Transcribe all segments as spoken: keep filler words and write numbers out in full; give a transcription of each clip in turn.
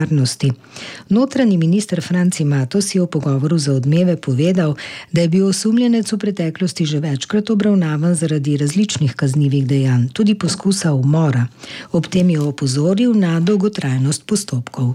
varnosti. Notranji minister Franci Matos je v pogovoru za Odmeve povedal, da je bil osumljenec v preteklosti že večkrat obravnavan zaradi različnih kaznivih dejanj, tudi poskusa umora. Ob tem je opozoril na dolgotrajnost postopkov.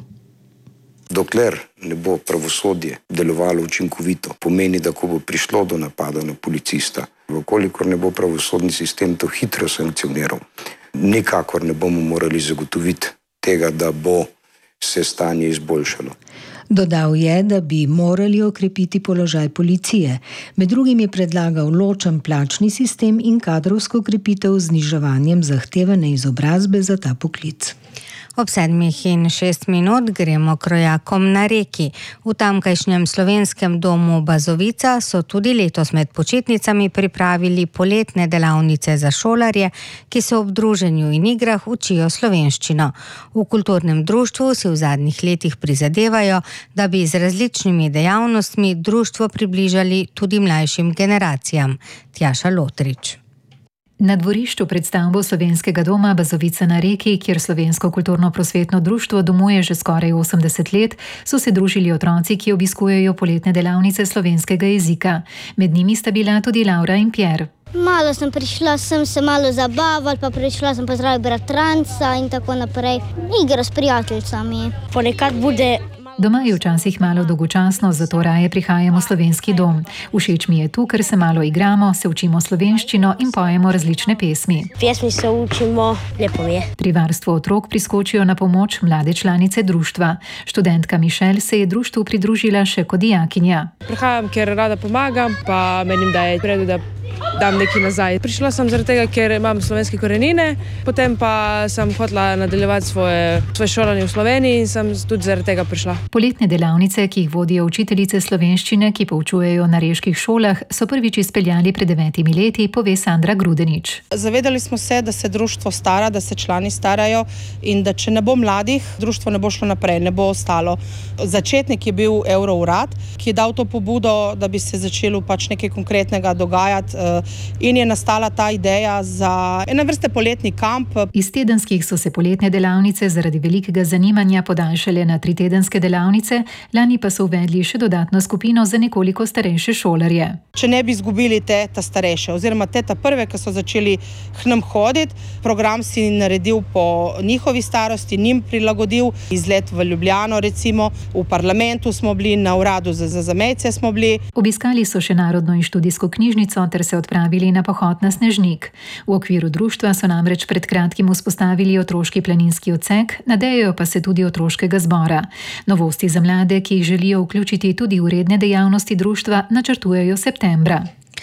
Dokler ne bo pravosodje delovalo učinkovito, pomeni, da ko bo prišlo do napada na policista, vkolikor ne bo pravosodni sistem to hitro sankcioniral, nikakor ne bomo morali zagotoviti tega, da bo se stanje izboljšalo. Dodal je, da bi morali okrepiti položaj policije. Med drugim je predlagal ločen plačni sistem in kadrovsko krepitev z zniževanjem zahtevane izobrazbe za ta poklic. Ob sedmih in šest minut gremo k rojakom na Reki. V tamkajšnjem slovenskem domu Bazovica so tudi letos med počitnicami pripravili poletne delavnice za šolarje, ki se ob druženju in igrah učijo slovenščino. V kulturnem društvu si v zadnjih letih prizadevajo, da bi z različnimi dejavnostmi društvo približali tudi mlajšim generacijam. Tjaša Lotrič. Na dvorišču pred stavbo slovenskega doma Bazovica na Reki, kjer slovensko kulturno-prosvetno društvo domuje že skoraj osemdeset let, so se družili otroci, ki obiskujejo poletne delavnice slovenskega jezika. Med njimi sta bila tudi Laura in Pierre. Malo sem prišla, sem se malo zabavala, pa prišla sem pozdraviti bratranca in tako naprej. Igra s prijateljicami. Ponekad bude... Doma je včasih malo dolgočasno, zato raje prihajamo v slovenski dom. Všeč mi je tu, ker se malo igramo, se učimo slovenščino in pojemo različne pesmi. Pesmi se učimo, lepo je. Pri varstvu otrok priskočijo na pomoč mlade članice društva. Študentka Mišel se je društvu pridružila še kot dijakinja. Prihajam, ker rada pomagam, pa menim, da je predu, da dam nekaj nazaj. Prišla sem zaradi tega, ker imam slovenske korenine, potem pa sem hotela nadaljevati svoje, svoje šolanje v Sloveniji in sem tudi zaradi tega prišla. Poletne delavnice, ki jih vodijo učiteljice slovenščine, ki poučujejo na reških šolah, so prvič izpeljali pred devetimi leti, pove Sandra Grudenič. Zavedali smo se, da se društvo stara, da se člani starajo in da če ne bo mladih, društvo ne bo šlo naprej, ne bo ostalo. Začetnik je bil Eurourad, ki je dal to pobudo, da bi se začelo pač nekaj konkretnega dogajati in je nastala ta ideja za ene vrste poletni kamp. Iz tedenskih so se poletne delavnice zaradi velikega zanimanja podaljšale na tri tedenske delavnice, lani pa so uvedli še dodatno skupino za nekoliko starejše šolarje. Če ne bi izgubili te ta starejše, oziroma te ta prve, ki so začeli k nam hoditi, program si naredil po njihovi starosti, njim prilagodil, izlet v Ljubljano recimo, v parlamentu smo bili, na uradu za, za zamejce smo bili. Obiskali so še Narodno in študijsko knjižnico ter se odpravili na pohod na Snežnik. V okviru društva so namreč pred kratkim vzpostavili otroški planinski odsek, nadejajo pa se tudi otroškega zbora. Novosti za mlade, ki jih želijo vključiti tudi v redne dejavnosti društva, načrtujejo septembra.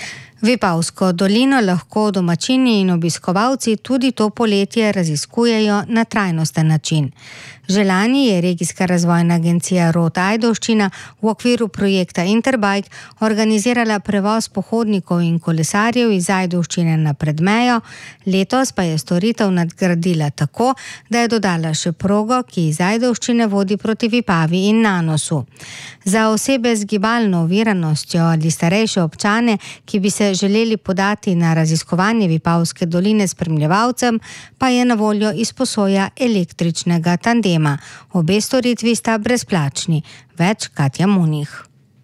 Vipavsko dolino lahko domačini in obiskovalci tudi to poletje raziskujejo na trajnosten način. Že lani je regijska razvojna agencija Rod Ajdovščina v okviru projekta Interbike organizirala prevoz pohodnikov in kolesarjev iz Ajdovščine na Predmejo, letos pa je storitev nadgradila tako, da je dodala še progo, ki iz Ajdovščine vodi proti Vipavi in Nanosu. Za osebe z gibalno oviranostjo ali starejše občane, ki bi se želeli podati na raziskovanje Vipavske doline s spremljevalcem, pa je na voljo izposoja električnega tandema. Obe storitvi sta brezplačni. Več Katja Munih.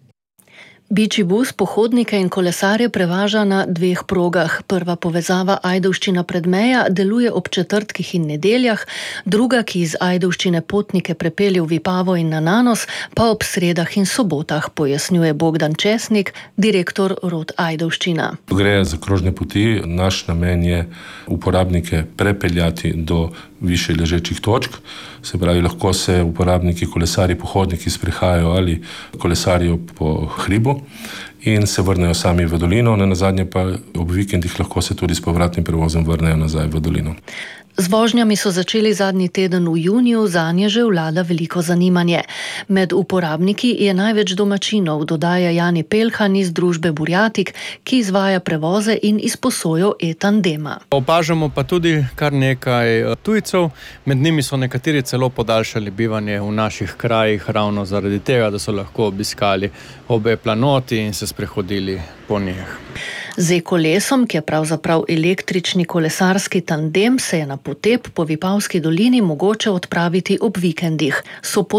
Biči bus pohodnike in kolesarje prevaža na dveh progah. Prva povezava Ajdovščina-Predmeja deluje ob četrtkih in nedeljah, druga, ki iz Ajdovščine potnike prepelje v Vipavo in na Nanos, pa ob sredah in sobotah, pojasnjuje Bogdan Česnik, direktor Rod Ajdovščina. Gre za krožne poti. Naš namen je uporabnike prepeljati do više ležečih točk. Se pravi, lahko se uporabniki, kolesarji, pohodniki sprehajajo ali kolesarijo po hribu in se vrnejo sami v dolino, nenazadnje pa ob vikendih lahko se tudi s povratnim prevozom vrnejo nazaj v dolino. Z vožnjami so začeli zadnji teden v juniju, zanje že vlada veliko zanimanje. Med uporabniki je največ domačinov, dodaja Jani Pelhan iz družbe Burjatik, ki izvaja prevoze in izposojo e-tandema. Opažamo pa tudi kar nekaj tujcev, med njimi so nekateri celo podaljšali bivanje v naših krajih ravno zaradi tega, da so lahko obiskali obe planoti in se sprehodili po njih. Z e-kolesom, ki je pravzaprav električni kolesarski tandem, se je na potep po Vipavski dolini mogoče odpraviti ob vikendih.